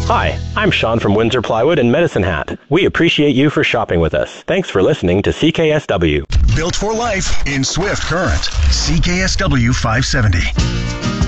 Hi, I'm Sean from Windsor Plywood and Medicine Hat. We appreciate you for shopping with us. Thanks for listening to CKSW. Built for life in Swift Current. CKSW 570.